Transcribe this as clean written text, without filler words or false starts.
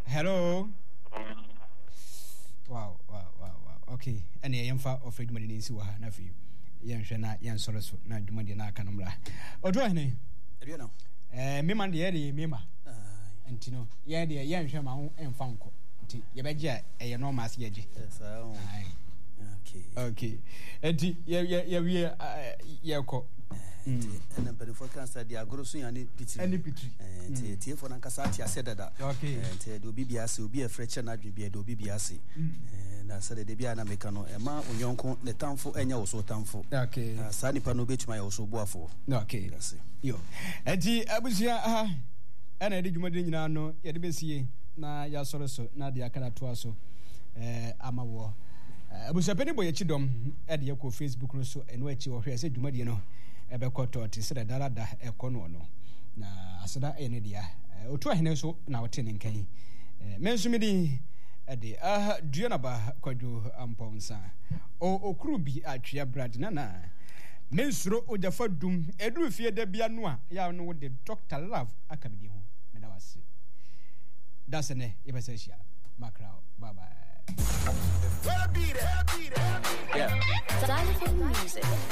Hello. Wow. Okay. And I am far of Edmund in Siwa, Nafi. Yanshana, Yan Solos, Nadumadiana Canumra. Or do I know? You know, Miman the Eddie Mima. And Tino, Yadia Yanshama and Funko. Yabaja, a enormous yaji. Okay. And Yako. And then for cancer, they are grossing and pitri. And for Nankasati, I said that. Okay. And do BBS will be a French and I'd be a do BBS. And I said, the Biana Mecano, a man, Yonko, the town for any also town for. Okay. Sani Panovich, my also boafo. Okay. That's it. Yo. And the Abusia, and I did you know, Yadibesi, na Yasoroso, Nadia Canatuaso, Amawo. Abusia Penny Boy Chidom, at the Facebook so, and where you were said, you know. Ebekoto ti sɛ dada ekono no na aseda ene dia otu ahene so na wotenin kan menso me di de duana ba kwadwo amponsa okuru bi atwea brad na mensuro ojafa dum edu fie da bia no a ya no de Dr. Love akabidi ho me da wase that's ne yebesa shia makrao bye bye. Yeah. Xylophone music.